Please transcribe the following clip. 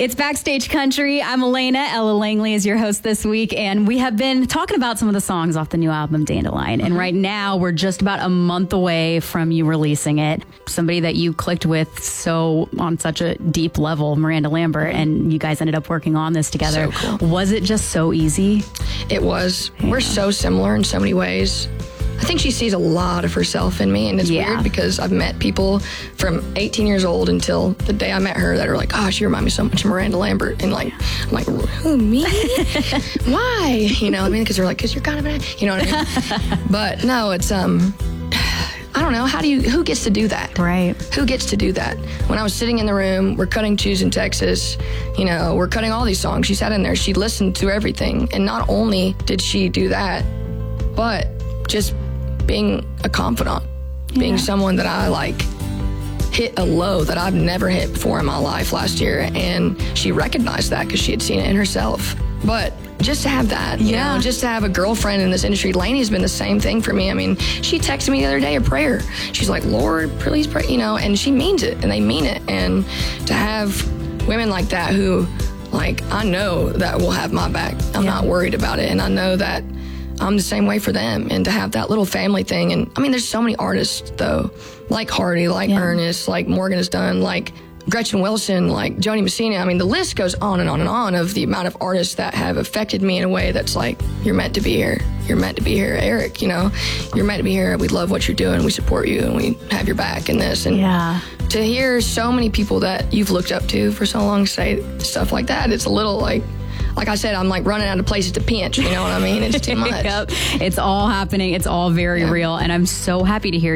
It's Backstage Country. I'm Elena. Ella Langley is your host this week, and we have been talking about some of the songs off the new album, Dandelion. And right now, we're just about a month away from you releasing it. Somebody that you clicked with on such a deep level, Miranda Lambert, and you guys ended up working on this together. So cool. Was it just so easy? It was. Yeah. We're so similar in so many ways. I think she sees a lot of herself in me, and it's weird because I've met people from 18 years old until the day I met her that are like, oh, she reminds me so much of Miranda Lambert. And like, I'm like, who, me? Why? You know what I mean? Because they're like, because you're kind of you know what I mean? But no, it's, I don't know. Who gets to do that? Right. Who gets to do that? When I was sitting in the room, we're cutting Choose in Texas, you know, we're cutting all these songs. She sat in there, she listened to everything. And not only did she do that, but just being a confidant, being someone that I like hit a low that I've never hit before in my life last year. And she recognized that because she had seen it in herself. But just to have that, you know, just to have a girlfriend in this industry. Lainey's been the same thing for me. I mean, she texted me the other day a prayer. She's like, Lord, please pray, you know, and she means it and they mean it. And to have women like that who, like, I know that will have my back. I'm not worried about it. And I know that I'm the same way for them. And to have that little family thing. And I mean, there's so many artists, though, like Hardy, like Ernest, like Morgan has done, like Gretchen Wilson, like Joni Messina. I mean, the list goes on and on and on of the amount of artists that have affected me in a way that's like, you're meant to be here. You're meant to be here. Eric, you know, you're meant to be here. We love what you're doing. We support you and we have your back in this. And to hear so many people that you've looked up to for so long say stuff like that, it's a little like I said, I'm like running out of places to pinch. You know what I mean? It's too much. It's all happening. It's all very real. And I'm so happy to hear